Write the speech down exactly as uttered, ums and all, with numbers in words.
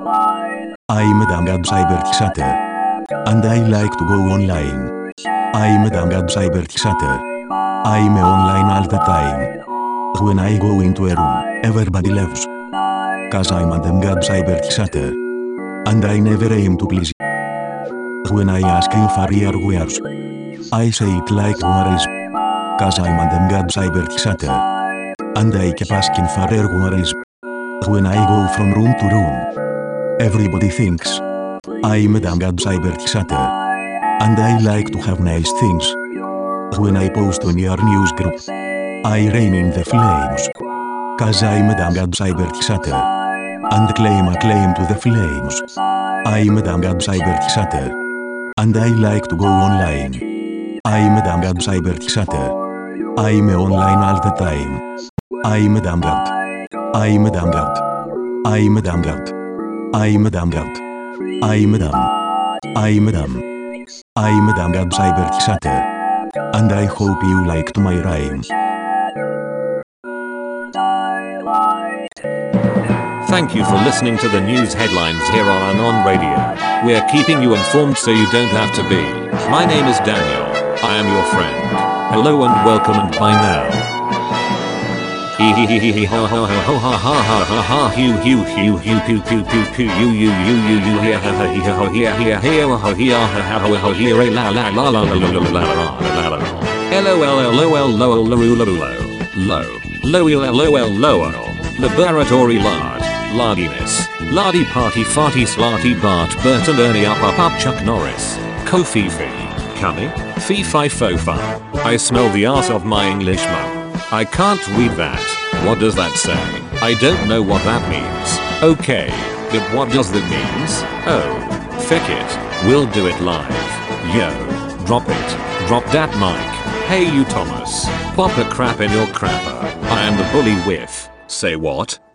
I'm Madame Cyberchatter. And I like to go online. I'm Madame Cyberchatter. I'm online all the time. When I go into a room, everybody laughs. Cause I'm Madame Cyberchatter. And I never aim to please. When I ask you for your wares, I say it like wares. Cause I'm Madame Cyberchatter. And I keep asking for your wares. When I go from room to room, everybody thinks I'm Madame Cyberchatter. And I like to have nice things. When I post on your news group, I rein in the flames. Cause I'm Madame Cyberchatter. And claim a claim to the flames. I'm Madame Cyberchatter. And I like to go online. I'm Madame Cyberchatter. I'm online all the time. I'm Madame God. I'm Madame God. I'm Madame God. I'm Madame God. I'm Madame. I'm Madame. I'm Madame Cyberchatter. And I hope you liked my rhyme. Thank you for listening to the news headlines here on Anon Radio. We're keeping you informed so you don't have to be. My name is Daniel. I am your friend. Hello and welcome and bye now. Hee hee hee hee hee ho ho ho ho ha ha ha ha ha hu hu hu hu pu pu pu pu you you you you you here ha ha hee ho here here here ho here ha ha ho ho here la la la la la la la la la la lol lol lol lol low low low low laboratory lard lardiness lardy party farty slarty Bart Bert and Ernie up up up Chuck Norris Kofi fee cunny fee fi fo fa I smell the ass of my English mum. I can't read that. What does that say? I don't know what that means. Okay, but what does that means? Oh, feck it. We'll do it live. Yo, drop it. Drop that mic. Hey you Thomas. Pop a crap in your crapper. I am the bully whiff. Say what?